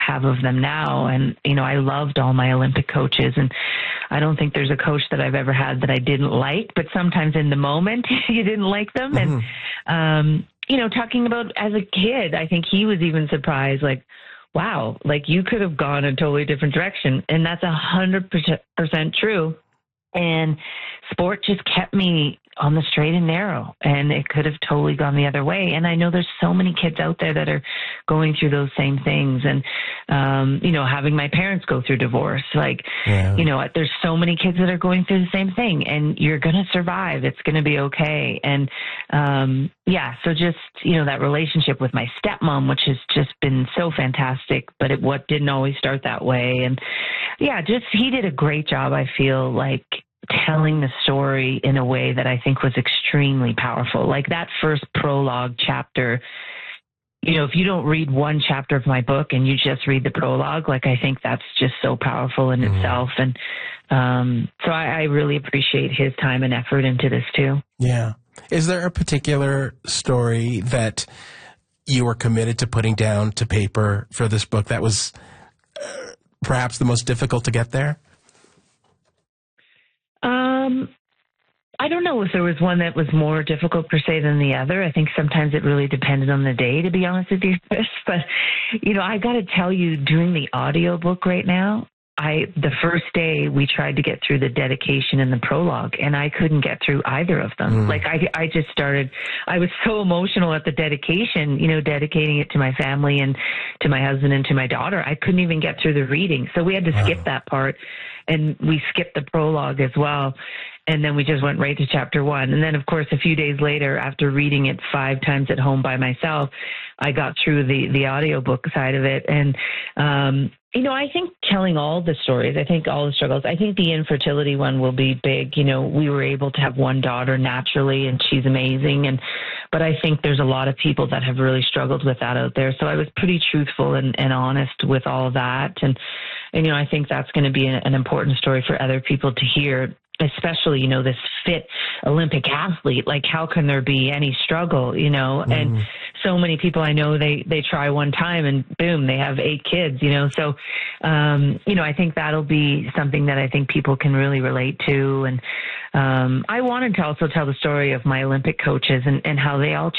have of them now. And, I loved all my Olympic coaches, and I don't think there's a coach that I've ever had that I didn't like, but sometimes in the moment you didn't like them. Mm-hmm. And, talking about as a kid, I think he was even surprised, like, wow, like you could have gone a totally different direction. And that's 100% true. And sport just kept me on the straight and narrow, and it could have totally gone the other way. And I know there's so many kids out there that are going through those same things. And, having my parents go through divorce, there's so many kids that are going through the same thing, and you're going to survive. It's going to be okay. And, so just, that relationship with my stepmom, which has just been so fantastic, but what didn't always start that way. And he did a great job, I feel like, telling the story in a way that I think was extremely powerful. Like that first prologue chapter, if you don't read one chapter of my book and you just read the prologue, like I think that's just so powerful in itself. And so I really appreciate his time and effort into this too. Yeah. Is there a particular story that you were committed to putting down to paper for this book that was perhaps the most difficult to get there? I don't know if there was one that was more difficult per se than the other. I think sometimes it really depended on the day, to be honest with you, Chris. But, I got to tell you, doing the audiobook right now, the first day we tried to get through the dedication and the prologue, and I couldn't get through either of them. Like I just started, I was so emotional at the dedication, dedicating it to my family and to my husband and to my daughter. I couldn't even get through the reading. So we had to skip that part, and we skipped the prologue as well. And then we just went right to chapter 1. And then, of course, a few days later, after reading it 5 times at home by myself, I got through the audiobook side of it. And, I think telling all the stories, I think all the struggles, I think the infertility one will be big. We were able to have one daughter naturally, and she's amazing. But I think there's a lot of people that have really struggled with that out there. So I was pretty truthful and honest with all of that. And I think that's going to be an important story for other people to hear, especially, this fit Olympic athlete. Like, how can there be any struggle, And so many people I know, they try one time and boom, they have 8 kids, So, I think that'll be something that I think people can really relate to. And I wanted to also tell the story of my Olympic coaches and how they all